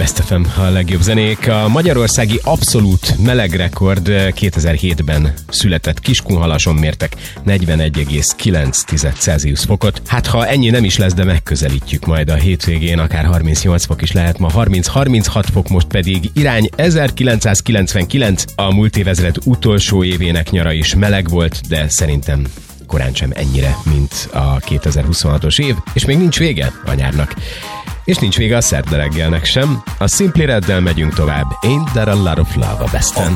Best FM, a legjobb zenék. A magyarországi abszolút melegrekord 2007-ben született. Kiskunhalason mértek 41,9 Celsius fokot. Hát ha ennyi nem is lesz, de megközelítjük majd a hétvégén, akár 38 fok is lehet, ma 30-36 fok, most pedig irány 1999, a múlt évezred utolsó évének nyara is meleg volt, de szerintem korán sem ennyire, mint a 2026-os év, és még nincs vége a nyárnak. És nincs vége a szerda reggelnek sem. A Simply Reddel megyünk tovább. Ain't There a Lot of Love a Besten.